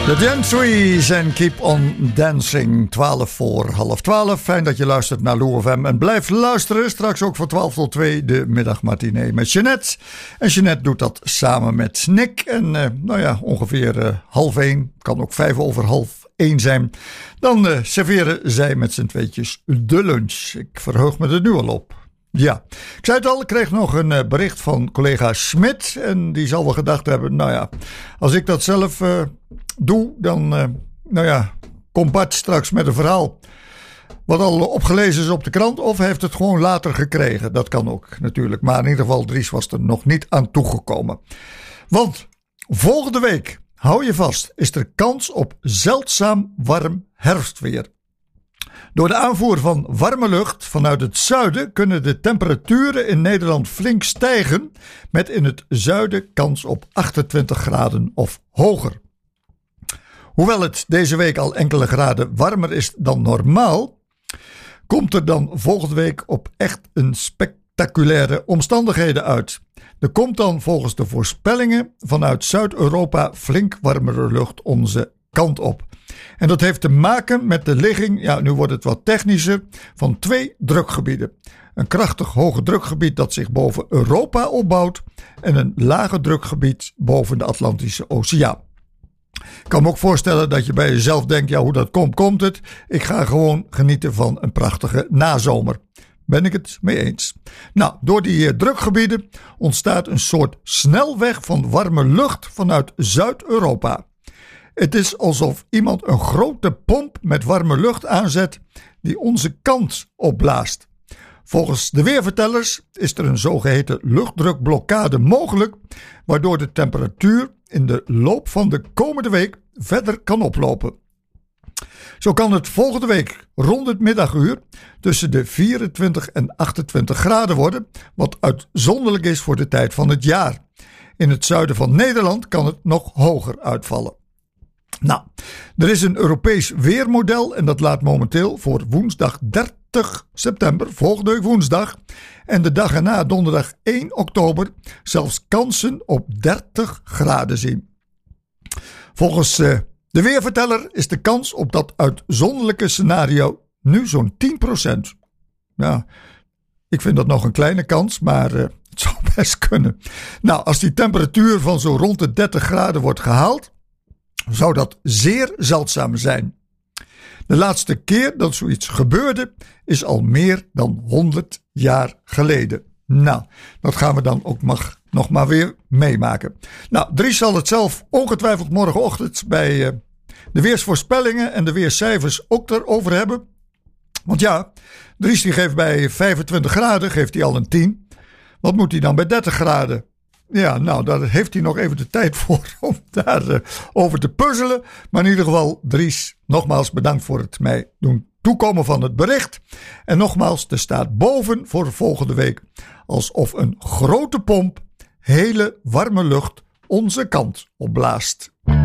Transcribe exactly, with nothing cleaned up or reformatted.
De Gentries en Keep on Dancing, twaalf voor half twaalf. Fijn dat je luistert naar Lou F M en blijf luisteren. Straks ook van twaalf tot twee de middagmatinee met Jeanette. En Jeanette doet dat samen met Nick. En uh, nou ja, ongeveer uh, half één, kan ook vijf over half één zijn. Dan uh, serveren zij met z'n tweetjes de lunch. Ik verheug me er nu al op. Ja, ik zei het al, ik kreeg nog een uh, bericht van collega Smit. En die zal wel gedacht hebben, nou ja, als ik dat zelf uh, doe, dan, uh, nou ja, komt Bart straks met een verhaal wat al opgelezen is op de krant. Of heeft het gewoon later gekregen, dat kan ook natuurlijk. Maar in ieder geval, Dries was er nog niet aan toegekomen. Want volgende week, hou je vast, is er kans op zeldzaam warm herfstweer. Door de aanvoer van warme lucht vanuit het zuiden kunnen de temperaturen in Nederland flink stijgen, met in het zuiden kans op achtentwintig graden of hoger. Hoewel het deze week al enkele graden warmer is dan normaal, komt er dan volgende week op echt een spectaculaire omstandigheden uit. Er komt dan volgens de voorspellingen vanuit Zuid-Europa flink warmere lucht onze kant op. En dat heeft te maken met de ligging, ja nu wordt het wat technischer, van twee drukgebieden. Een krachtig hoge drukgebied dat zich boven Europa opbouwt en een lage drukgebied boven de Atlantische Oceaan. Ik kan me ook voorstellen dat je bij jezelf denkt, ja hoe dat komt, komt het. Ik ga gewoon genieten van een prachtige nazomer. Ben ik het mee eens. Nou, door die uh, drukgebieden ontstaat een soort snelweg van warme lucht vanuit Zuid-Europa. Het is alsof iemand een grote pomp met warme lucht aanzet die onze kant opblaast. Volgens de weervertellers is er een zogeheten luchtdrukblokkade mogelijk, waardoor de temperatuur in de loop van de komende week verder kan oplopen. Zo kan het volgende week rond het middaguur tussen de vierentwintig en achtentwintig graden worden, wat uitzonderlijk is voor de tijd van het jaar. In het zuiden van Nederland kan het nog hoger uitvallen. Nou, er is een Europees weermodel en dat laat momenteel voor woensdag dertig september, volgende week woensdag, en de dag erna donderdag één oktober zelfs kansen op dertig graden zien. Volgens uh, de weerverteller is de kans op dat uitzonderlijke scenario nu zo'n tien procent. Ja, ik vind dat nog een kleine kans, maar uh, het zou best kunnen. Nou, als die temperatuur van zo rond de dertig graden wordt gehaald, zou dat zeer zeldzaam zijn. De laatste keer dat zoiets gebeurde is al meer dan honderd jaar geleden. Nou, dat gaan we dan ook mag, nog maar weer meemaken. Nou, Dries zal het zelf ongetwijfeld morgenochtend bij uh, de weersvoorspellingen en de weercijfers ook erover hebben. Want ja, Dries die geeft bij vijfentwintig graden geeft hij al een tien. Wat moet hij dan bij dertig graden? Ja, nou, daar heeft hij nog even de tijd voor om daarover uh, te puzzelen. Maar in ieder geval, Dries, nogmaals bedankt voor het mij doen toekomen van het bericht. En nogmaals, er staat boven voor volgende week alsof een grote pomp hele warme lucht onze kant opblaast.